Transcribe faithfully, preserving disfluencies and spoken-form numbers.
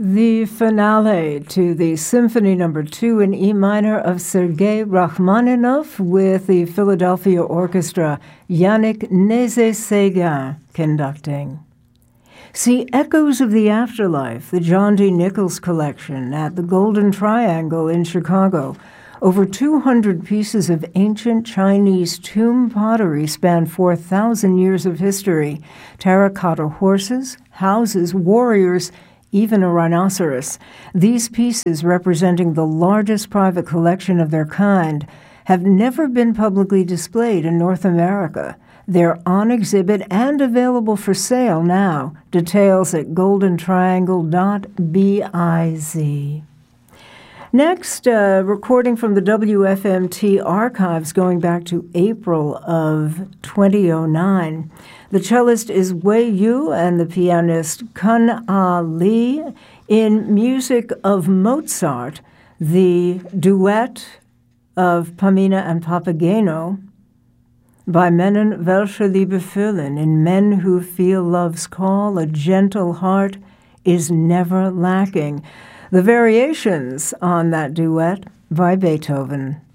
The finale to the Symphony Number Two in E minor of Sergei Rachmaninoff with the Philadelphia Orchestra, Yannick Nézet-Séguin conducting. See Echoes of the Afterlife, the John D. Nichols collection at the Golden Triangle in Chicago. Over two hundred pieces of ancient Chinese tomb pottery span four thousand years of history. Terracotta horses, houses, warriors, even a rhinoceros. These pieces, representing the largest private collection of their kind, have never been publicly displayed in North America. They're on exhibit and available for sale now. Details at golden triangle dot biz. Next, uh, recording from the W F M T archives going back to April of twenty oh nine. The cellist is Wei Yu and the pianist Kun Ah Lee. In music of Mozart, the duet of Pamina and Papageno by Mennen Welche Liebe fühlen. In Men Who Feel Love's Call, a gentle heart is never lacking. The variations on that duet by Beethoven.